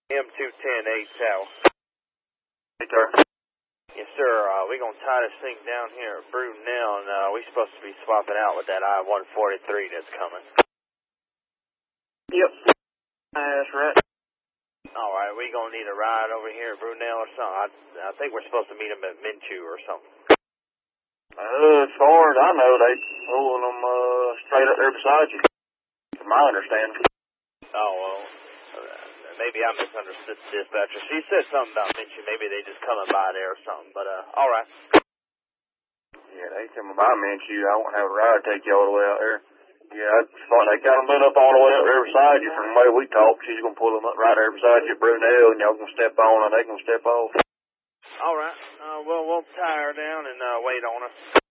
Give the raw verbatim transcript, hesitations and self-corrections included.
M two ten eight Tower. Hey, sir. Yes, sir. Uh, we're going to tie this thing down here at Brunel, and uh, we're supposed to be swapping out with that I one forty-three that's coming. Yep. Uh, that's right. All right, we going to need a ride over here at Brunel or something. I, I think we're supposed to meet them at Minchu or something. Uh, as far as I know, they pulling them uh, straight up there beside you, from my understanding. Oh, well, uh, maybe I misunderstood the dispatcher. She said something about Minchu. Maybe they just coming by there or something, but uh, all right. Yeah, they coming by Minchu. I won't have a ride to take you all the way out there. Yeah, I just thought they got them been up all the way up there beside you from the way we talked. She's going to pull them up right there beside you at Brunel, and y'all going to step on, and they going to step off. All right. Uh, well, we'll tie her down and uh, wait on her.